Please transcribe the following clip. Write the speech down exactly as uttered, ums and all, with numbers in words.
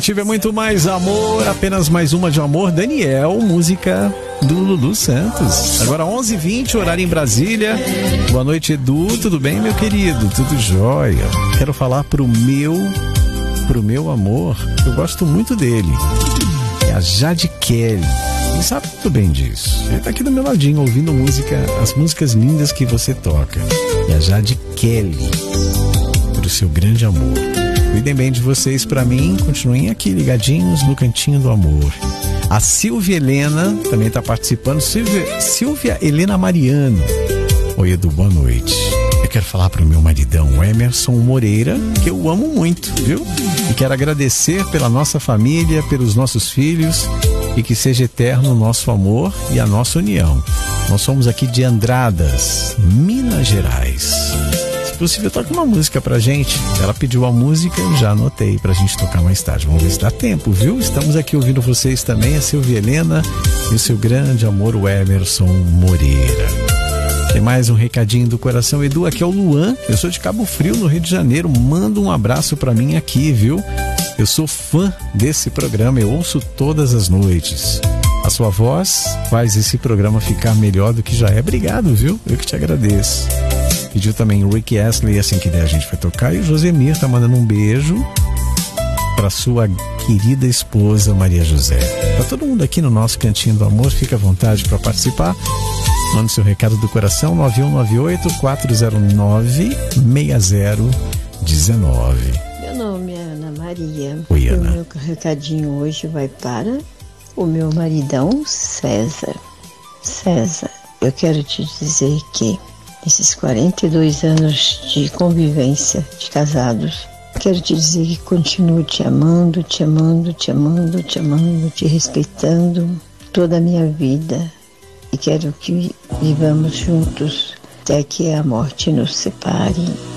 Tiver muito mais amor, apenas mais uma de amor. Daniel, música do Lulu Santos. Agora onze e vinte, horário em Brasília. Boa noite, Edu. Tudo bem, meu querido? Tudo jóia. Quero falar pro meu, pro meu amor. Eu gosto muito dele. É a Jade Kelly. Ele sabe muito bem disso. Ele tá aqui do meu ladinho, ouvindo música, as músicas lindas que você toca. É a Jade Kelly. Pro seu grande amor. Cuidem bem de vocês pra mim. Continuem aqui ligadinhos no Cantinho do Amor. A Silvia Helena também está participando. Silvia, Silvia Helena Mariano. Oi, Edu, boa noite. Eu quero falar pro meu maridão, Emerson Moreira, que eu amo muito, viu? E quero agradecer pela nossa família, pelos nossos filhos, e que seja eterno o nosso amor e a nossa união. Nós somos aqui de Andradas, Minas Gerais. Possível, toca uma música pra gente. Ela pediu a música, eu já anotei pra gente tocar mais tarde. Vamos ver se dá tempo, viu? Estamos aqui ouvindo vocês também, a Silvia Helena e o seu grande amor, o Emerson Moreira. Tem mais um recadinho do coração. Edu, aqui é o Luan, eu sou de Cabo Frio, no Rio de Janeiro. Manda um abraço pra mim aqui, viu? Eu sou fã desse programa, eu ouço todas as noites. A sua voz faz esse programa ficar melhor do que já é. Obrigado, viu? Eu que te agradeço. Pediu também o Rick Astley, assim que der a gente vai tocar. E o Josemir tá mandando um beijo para sua querida esposa Maria José. Tá todo mundo aqui no nosso Cantinho do Amor, fica à vontade para participar. Mande seu recado do coração, nove um nove oito, quatro zero nove, seis zero um nove. Meu nome é Ana Maria. Oi, Ana. O meu recadinho hoje vai para o meu maridão César. César, eu quero te dizer que nesses quarenta e dois anos de convivência, de casados, quero te dizer que continuo te amando, te amando, te amando, te amando, te respeitando toda a minha vida. E quero que vivamos juntos até que a morte nos separe.